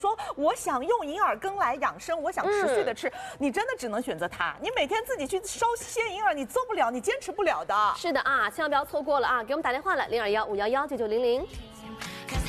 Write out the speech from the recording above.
说我想用银耳羹来养生，我想持续的吃，你真的只能选择它。你每天自己去烧鲜银耳，你做不了，你坚持不了的。 是的啊，千万不要错过了啊！给我们打电话了，021-511-9900。